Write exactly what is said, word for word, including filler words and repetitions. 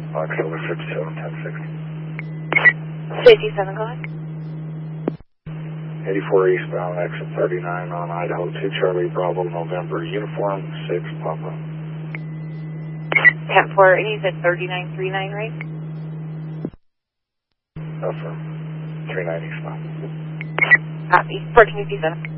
October fifty-seven, ten sixty. fifty-seven, go ahead. eighty-four eastbound, exit thirty-nine on Idaho two Charlie Bravo, November, uniform six Papa. ten four, and you said thirty-nine thirty-nine, right? Affirm. three nine eastbound. Copy. fourteen fifty-seven.